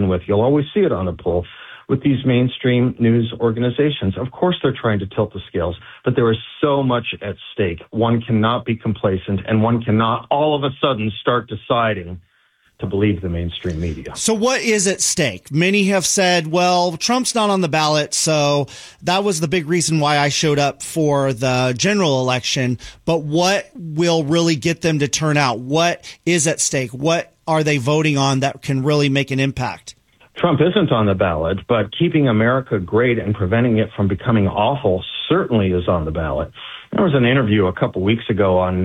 often with, you'll always see it on the poll, with these mainstream news organizations. Of course, they're trying to tilt the scales, but there is so much at stake. One cannot be complacent, and one cannot all of a sudden start deciding to believe the mainstream media. So what is at stake? Many have said, well, Trump's not on the ballot, so that was the big reason why I showed up for the general election. But what will really get them to turn out? What is at stake? What are they voting on that can really make an impact? Trump isn't on the ballot, but keeping America great and preventing it from becoming awful certainly is on the ballot. There was an interview a couple weeks ago on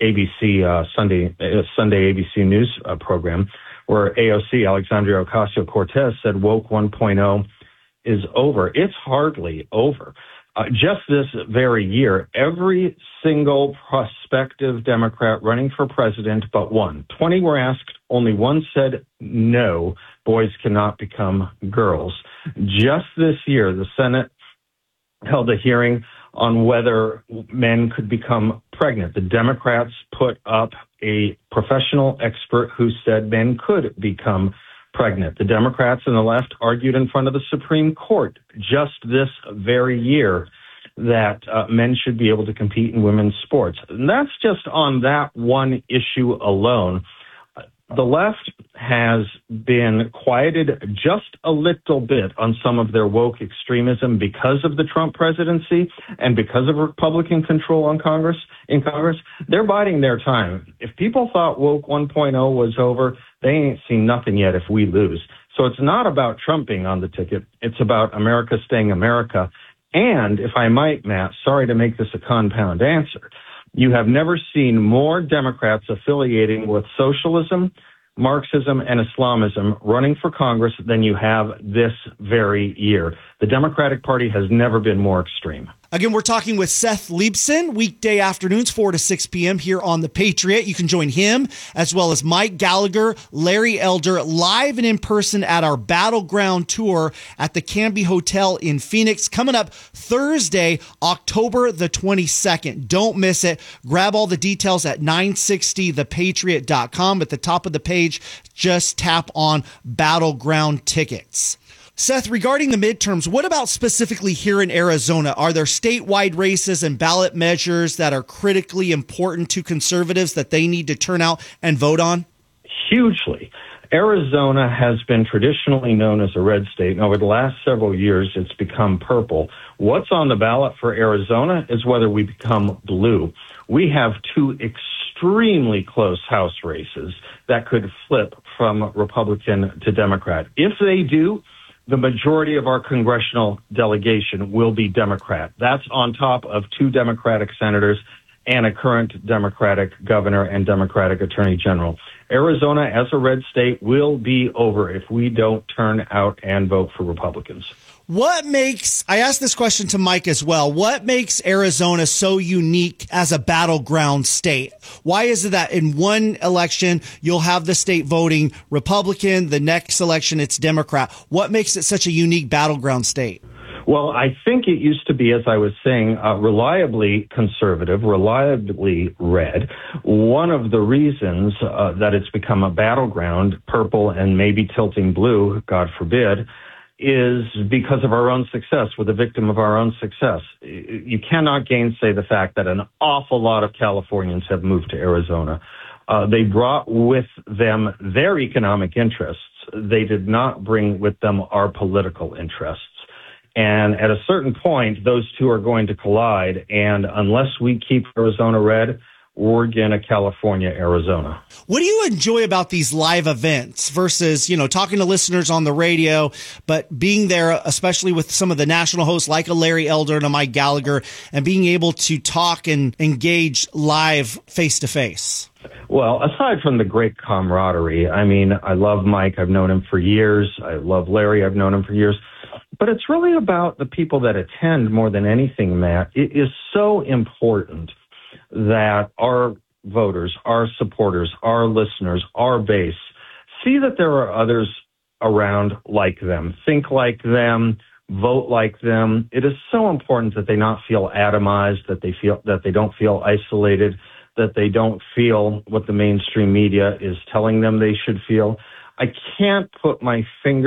ABC Sunday ABC News program where AOC, Alexandria Ocasio-Cortez, said woke 1.0 is over. It's hardly over. Just this very year, every single prospective Democrat running for president but one, 20 were asked, only one said no, boys cannot become girls. Just this year, the Senate held a hearing on whether men could become pregnant. The Democrats put up a professional expert who said men could become pregnant. The Democrats and the left argued in front of the Supreme Court just this very year that men should be able to compete in women's sports. And that's just on that one issue alone. The left has been quieted just a little bit on some of their woke extremism because of the Trump presidency and because of Republican control in Congress. They're biding their time. If people thought woke 1.0 was over, they ain't seen nothing yet if we lose. So it's not about Trump being on the ticket. It's about America staying America. And if I might, Matt, sorry to make this a compound answer, you have never seen more Democrats affiliating with socialism, Marxism, and Islamism running for Congress than you have this very year. The Democratic Party has never been more extreme. Again, we're talking with Seth Leibsohn, weekday afternoons, 4 to 6 p.m. here on The Patriot. You can join him as well as Mike Gallagher, Larry Elder, live and in person at our Battleground tour at the Canby Hotel in Phoenix, coming up Thursday, October the 22nd. Don't miss it. Grab all the details at 960thepatriot.com. At the top of the page, just tap on Battleground tickets. Seth, regarding the midterms, what about specifically here in Arizona? Are there statewide races and ballot measures that are critically important to conservatives that they need to turn out and vote on? Hugely. Arizona has been traditionally known as a red state, and over the last several years, it's become purple. What's on the ballot for Arizona is whether we become blue. We have two extremely close House races that could flip from Republican to Democrat. If they do, the majority of our congressional delegation will be Democrat. That's on top of two Democratic senators and a current Democratic governor and Democratic attorney general. Arizona, as a red state, will be over if we don't turn out and vote for Republicans. I asked this question to Mike as well, what makes Arizona so unique as a battleground state? Why is it that in one election, you'll have the state voting Republican, the next election, it's Democrat? What makes it such a unique battleground state? Well, I think it used to be, as I was saying, reliably conservative, reliably red. One of the reasons that it's become a battleground, purple and maybe tilting blue, God forbid, is because of our own success. We're the victim of our own success. You cannot gainsay the fact that an awful lot of Californians have moved to Arizona. They brought with them their economic interests. They did not bring with them our political interests. And at a certain point, those two are going to collide. And unless we keep Arizona red, we're going to California, Arizona. What do you enjoy about these live events versus, talking to listeners on the radio, but being there, especially with some of the national hosts like a Larry Elder and a Mike Gallagher, and being able to talk and engage live face to face? Well, aside from the great camaraderie, I love Mike. I've known him for years. I love Larry. I've known him for years. But it's really about the people that attend more than anything, Matt. It is so important that our voters, our supporters, our listeners, our base see that there are others around like them, think like them, vote like them. It is so important that they not feel atomized, that they don't feel isolated, that they don't feel what the mainstream media is telling them they should feel. I can't put my finger